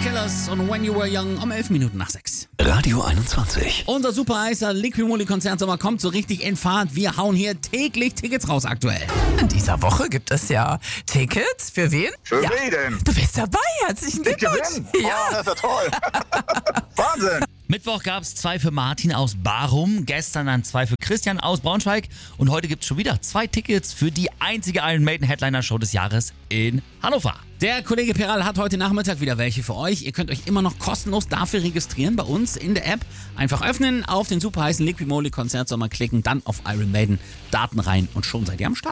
Killers und When You Were Young um 11 Minuten nach 6. Radio 21. Unser super heißer Liquid Moly Konzertsommer kommt so richtig in Fahrt. Wir hauen hier täglich Tickets raus aktuell. In dieser Woche gibt es ja Tickets. Für wen? Für wen denn? Du bist dabei. Herzlichen Ich Glückwunsch. gewinne? Ja. Oh, das ist ja toll. Wahnsinn. Mittwoch gab es 2 für Martin aus Barum, gestern dann 2 für Christian aus Braunschweig und heute gibt es schon wieder 2 Tickets für die einzige Iron Maiden Headliner Show des Jahres in Hannover. Der Kollege Peral hat heute Nachmittag wieder welche für euch. Ihr könnt euch immer noch kostenlos dafür registrieren bei uns in der App. Einfach öffnen, auf den super heißen Liquid Moly Konzertsommer klicken, dann auf Iron Maiden, Daten rein und schon seid ihr am Start.